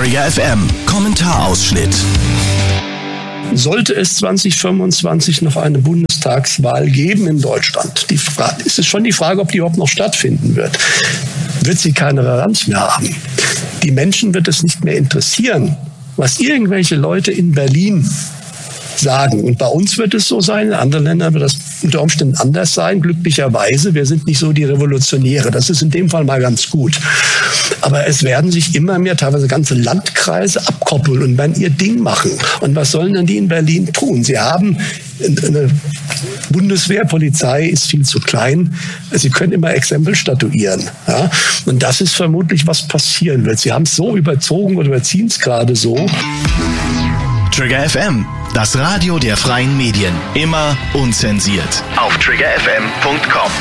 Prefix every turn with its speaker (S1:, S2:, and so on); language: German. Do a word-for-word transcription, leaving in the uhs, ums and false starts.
S1: Trigger F M Kommentarausschnitt.
S2: Sollte es zwanzig fünfundzwanzig noch eine Bundestagswahl geben in Deutschland, die Frage, ist es schon die Frage, ob die überhaupt noch stattfinden wird, wird sie keine Relevanz mehr haben. Die Menschen wird es nicht mehr interessieren, was irgendwelche Leute in Berlin sagen. Und bei uns wird es so sein, in anderen Ländern wird das unter Umständen anders sein, glücklicherweise. Wir sind nicht so die Revolutionäre. Das ist in dem Fall mal ganz gut. Aber es werden sich immer mehr, teilweise ganze Landkreise abkoppeln und werden ihr Ding machen. Und was sollen denn die in Berlin tun? Sie haben eine Bundeswehr, Polizei ist viel zu klein. Sie können immer Exempel statuieren. Ja? Und das ist vermutlich, was passieren wird. Sie haben es so überzogen oder überziehen es gerade so.
S1: Trigger F M, das Radio der freien Medien. Immer unzensiert. Auf trigger f m punkt com.